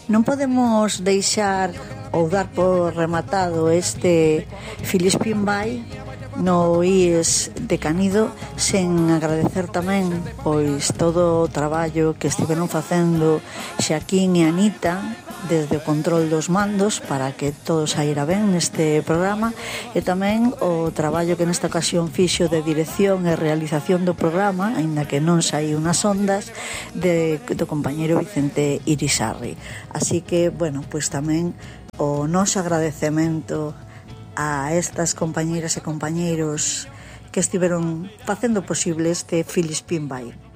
Non podemos deixar ou dar por rematado este Filispín Vai no IES de Canido sen agradecer tamén pois todo o traballo que estiveron facendo Xaquín e Anita desde o control dos mandos para que todo saíra ben neste programa, e tamén o traballo que nesta ocasión fixo de dirección e realización do programa, aínda que non saiu nas ondas, do compañeiro Vicente Irisarri. Así que, bueno, pois tamén o noso agradecemento a estas compañeiras e compañeiros que estiveron facendo posible este Filispín Vai.